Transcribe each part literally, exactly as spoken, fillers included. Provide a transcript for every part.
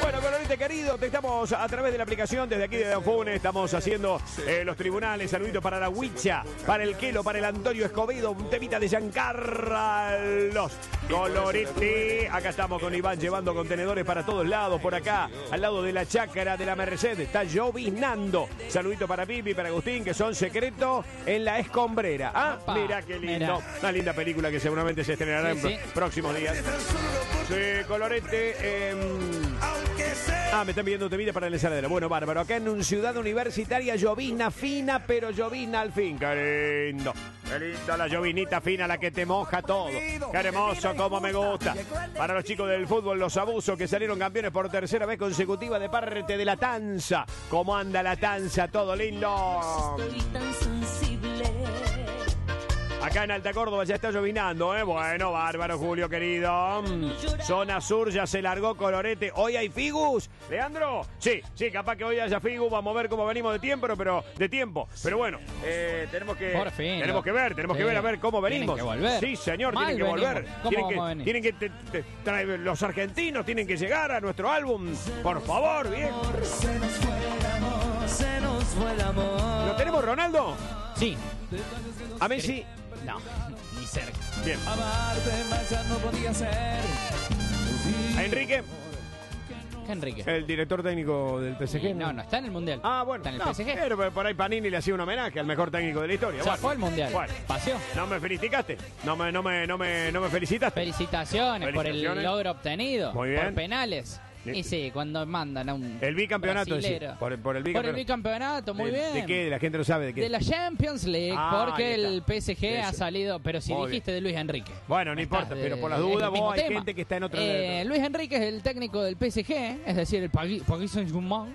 Bueno, Colorete querido, te estamos a través de la aplicación desde aquí de Danfune. Estamos haciendo eh, los tribunales. Saludito para la Huicha, para el Quelo, para el Antonio Escobedo. Un temita de Giancarlos. Colorete. Acá estamos con Iván llevando contenedores para todos lados. Por acá, al lado de la chácara de la Merced, está lloviznando. Saludito para Pipi, para Agustín, que son secretos en la escombrera. Ah, Opa, mira qué lindo. Mira. Una linda película que seguramente se estrenará sí, en sí. próximos días. Sí, Colorete. Eh, Ah, me están pidiendo temita para el ensaladera. Bueno, bárbaro. Acá en Ciudad Universitaria, llovizna fina, pero llovizna al fin. Qué lindo. Qué lindo la llovinita fina, la que te moja todo. Qué hermoso, como me gusta. Para los chicos del fútbol, los abusos que salieron campeones por tercera vez consecutiva de parte de la Tanza. ¿Cómo anda la Tanza? Todo lindo. Estoy tan sensible. Acá en Alta Córdoba ya está llovinando, ¿eh? Bueno, bárbaro, Julio, querido. Zona Sur ya se largó Colorete. ¿Hoy hay figus, Leandro? Sí, sí, capaz que hoy haya figus. Vamos a ver cómo venimos de tiempo, pero de tiempo. Pero bueno, eh, tenemos que Por fin, tenemos que ver, tenemos sí. que ver a ver cómo venimos. Tienen que volver. Sí, señor, Mal tienen que venimos. volver. ¿Cómo Tienen vamos que, a venir? tienen que te, te, traer, los argentinos tienen que llegar a nuestro álbum. Por favor, bien. Se nos fue el amor, se nos fue el amor. ¿Lo tenemos, Ronaldo? Sí. A Messi. No, ni cerca. Bien. Amarte más ya no podía ser. A Enrique. ¿Qué Enrique? El director técnico del P S G. No, no, está en el Mundial. Ah, bueno. Está en el no, P S G. Pero por ahí Panini le hacía un homenaje al mejor técnico de la historia. O sea, bueno. fue el Mundial. Bueno. Paseó. ¿No me felicitaste? ¿No me, no me, no me, no me felicitaste? Felicitaciones, Felicitaciones por el logro obtenido. Muy bien. Por penales. Y sí, cuando mandan a un El bicampeonato, brasilero. sí. Por, por el Por bicampeonato. el bicampeonato, muy ¿De, bien. ¿De qué? La gente no sabe de qué. De la Champions League, Ah, porque ahí está. el P S G Ese. ha salido, pero si Muy dijiste de Luis Enrique. Bueno, no importa, Estás de- pero por las es el dudas mismo vos hay tema. gente que está en otro... Eh, Luis Enrique es el técnico del P S G, es decir, el Paris Paris Saint-Germain,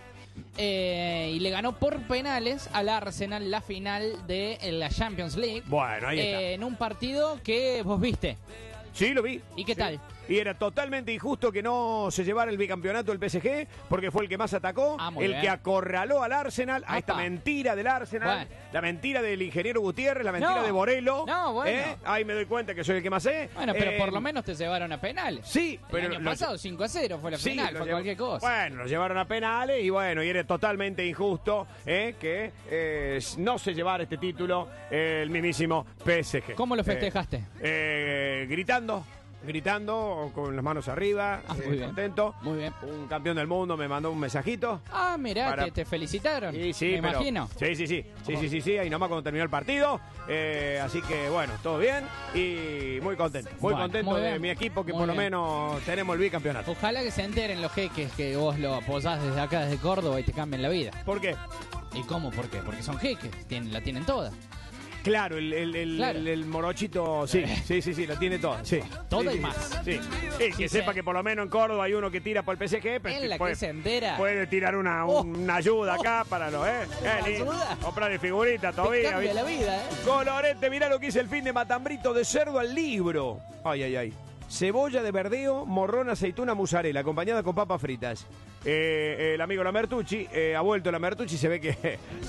eh, y le ganó por penales al Arsenal la final de la Champions League. Bueno, ahí está. eh, En un partido que vos viste. Sí, lo vi. ¿Y qué Sí. tal? Y era totalmente injusto que no se llevara el bicampeonato del P S G, porque fue el que más atacó, Ah, muy el bien. que acorraló al Arsenal, a Apa. esta mentira del Arsenal, Bueno. la mentira del ingeniero Gutiérrez, la mentira No. de Borelo. No, bueno. ¿eh? Ahí me doy cuenta que soy el que más sé. Bueno, pero Eh, por lo menos te llevaron a penales. Sí, El pero año lo- pasado cinco a cero fue la Sí, final, lo fue llevó- cualquier cosa. Bueno, lo llevaron a penales y bueno, y era totalmente injusto eh, que eh, no se llevara este título eh, el mismísimo P S G. ¿Cómo lo Eh, festejaste? eh, gritando. Gritando, con las manos arriba, Ah, eh, muy bien. contento. Muy bien. Un campeón del mundo me mandó un mensajito. Ah, mirá, Para- te, te felicitaron. Sí, sí, Me pero- imagino. Sí, sí, sí. Sí, sí, sí, sí. Ahí nomás cuando terminó el partido. Eh, así que bueno, todo bien. Y muy contento. Muy Bueno, contento muy de bien. mi equipo que Muy por lo bien. menos tenemos el bicampeonato. Ojalá que se enteren los jeques que vos lo apoyás desde acá, desde Córdoba, y te cambien la vida. ¿Por qué? ¿Y cómo? ¿Por qué? Porque son jeques, tienen, la tienen toda. Claro, el, el, el, Claro. el- el morochito, sí, sí, sí, sí, lo tiene todo. Sí. Toda Sí, y sí, más. Sí, sí, que Sí, sepa sí. que por lo menos en Córdoba hay uno que tira por el P S G. pero En la puede, que se entera. puede tirar una, Oh. una ayuda acá para los, ¿eh? ¿Una Eh, li- ayuda? Comprar de figurita Te todavía. cambia ¿viste? la vida, ¿eh? Colorete, mirá lo que hice el fin de Matambrito de cerdo al libro. Ay, ay, ay. Cebolla de verdeo, morrón, aceituna, mozzarella, acompañada con papas fritas. Eh, el amigo Lamertucci, eh, ha vuelto Lamertucci, se ve que